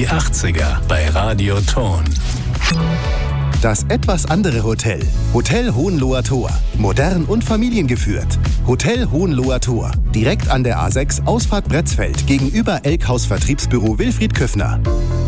Die 80er bei Radio Ton. Das etwas andere Hotel. Hotel Hohenloher Tor. Modern und familiengeführt. Hotel Hohenloher Tor. Direkt an der A6 Ausfahrt Bretzfeld gegenüber Elkhaus Vertriebsbüro Wilfried Köffner.